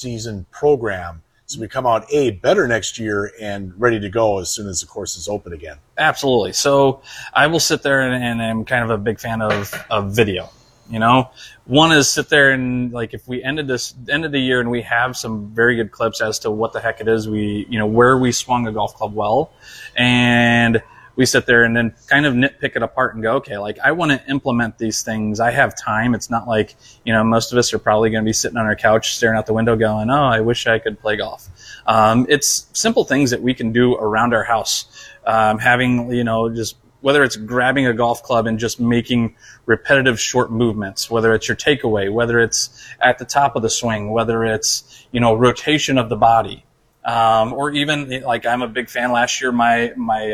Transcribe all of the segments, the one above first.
off-season program so we come out better next year and ready to go as soon as the course is open again? Absolutely. So I will sit there and I'm kind of a big fan of video. One is sit there and, like, if we ended the year and we have some very good clips as to what the heck it is where we swung a golf club well, and we sit there and then kind of nitpick it apart and go, okay, like, I want to implement these things. I have time. It's not like, most of us are probably going to be sitting on our couch staring out the window going, oh, I wish I could play golf. It's simple things that we can do around our house. Having, just whether it's grabbing a golf club and just making repetitive short movements, whether it's your takeaway, whether it's at the top of the swing, whether it's, rotation of the body. Or even, like, I'm a big fan. Last year, my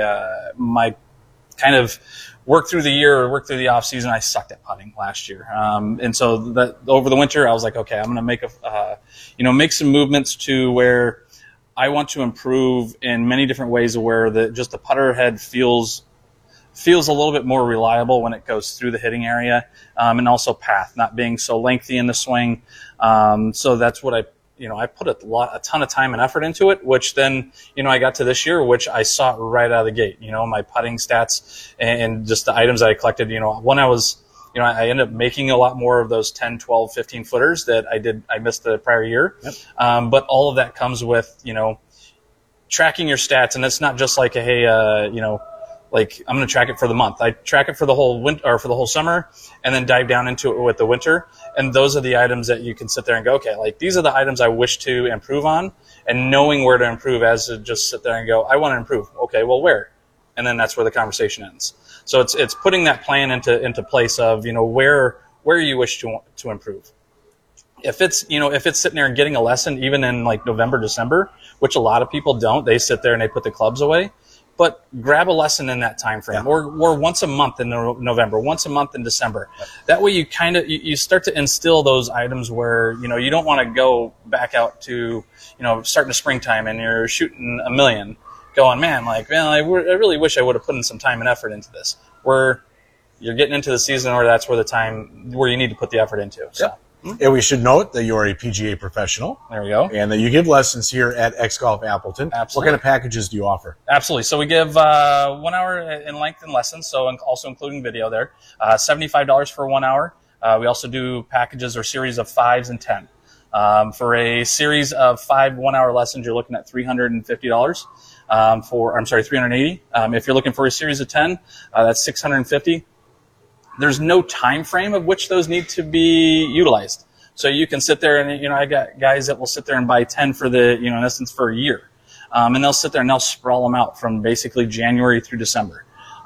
kind of work through the off season, I sucked at putting last year. And so that over the winter, I was like, okay, I'm going to make make some movements to where I want to improve in many different ways, where just the putter head feels a little bit more reliable when it goes through the hitting area, and also path not being so lengthy in the swing. So that's what I put a ton of time and effort into it, which then, I got to this year, which I saw right out of the gate, my putting stats and just the items that I collected, when I was, I ended up making a lot more of those 10, 12, 15 footers that I missed the prior year. Yep. But all of that comes with, tracking your stats. And it's not just like, hey, like, I'm going to track it for the month. I track it for the whole winter or for the whole summer, and then dive down into it with the winter. And those are the items that you can sit there and go, okay, like, these are the items I wish to improve on, and knowing where to improve as to just sit there and go, I want to improve. Okay, well, where? And then that's where the conversation ends. So it's putting that plan into place of, where you wish to improve. If it's sitting there and getting a lesson, even in like November, December, which a lot of people don't, they sit there and they put the clubs away. But grab a lesson in that time frame, or once a month in November, once a month in December. That way, you start to instill those items where you don't want to go back out to starting to springtime and you're shooting a million, going, I really wish I would have put in some time and effort into this. Where you're getting into the season, or that's where you need to put the effort into. So. Yep. And we should note that you are a PGA professional. There we go. And that you give lessons here at X Golf Appleton. Absolutely. What kind of packages do you offer? Absolutely. So we give 1 hour in length in lessons, so also including video there. $75 for 1 hour. We also do packages or series of 5s and 10. For a series of 5 1-hour lessons, you're looking at $350. $380. If you're looking for a series of 10, that's $650. There's no time frame of which those need to be utilized. So you can sit there and, I got guys that will sit there and buy 10 for in essence for a year. And they'll sit there and they'll sprawl them out from basically January through December.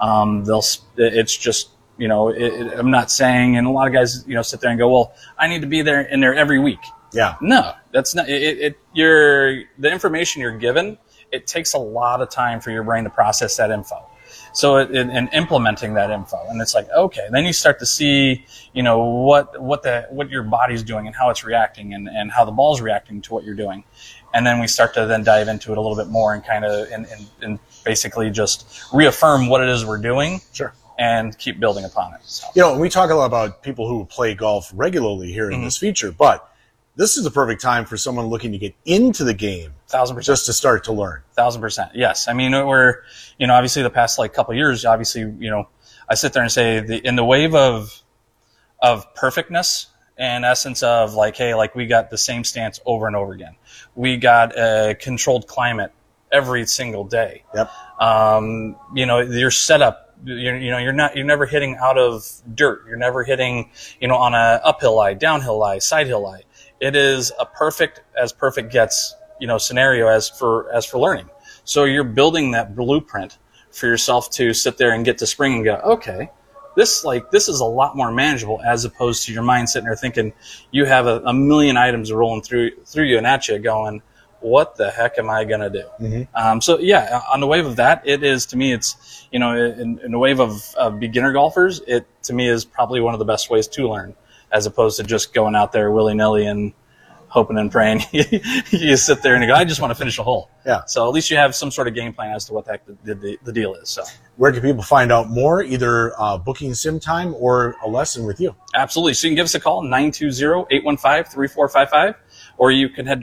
It's just, I'm not saying, and a lot of guys, sit there and go, well, I need to be there in there every week. Yeah. No, that's not the information you're given. It takes a lot of time for your brain to process that info. So in implementing that info, and it's like, okay, then you start to see, what your body's doing and how it's reacting and how the ball's reacting to what you're doing. And then we start to then dive into it a little bit more and kind of, and basically just reaffirm what it is we're doing. Sure. And keep building upon it. So. We talk a lot about people who play golf regularly here in this feature, but this is the perfect time for someone looking to get into the game. 1,000%. Just to start to learn. 1,000%. Yes. I mean, we're, obviously the past couple of years, obviously, I sit there and say in the wave of perfectness, in essence of we got the same stance over and over again. We got a controlled climate every single day. Yep. Your setup, you're never hitting out of dirt. You're never hitting, on a uphill lie, downhill lie, side hill lie. It is a perfect gets, scenario as for learning. So you're building that blueprint for yourself to sit there and get to spring and go, okay, this is a lot more manageable, as opposed to your mind sitting there thinking you have a million items rolling through you and at you going, what the heck am I going to do? Mm-hmm. So yeah, on the wave of that, it is, to me, it's, in the wave of beginner golfers, it to me is probably one of the best ways to learn, as opposed to just going out there willy-nilly and hoping and praying. You sit there and you go, I just want to finish a hole. Yeah. So at least you have some sort of game plan as to what the heck the deal is. So where can people find out more, either booking sim time or a lesson with you? Absolutely. So you can give us a call, 920-815-3455, or you can head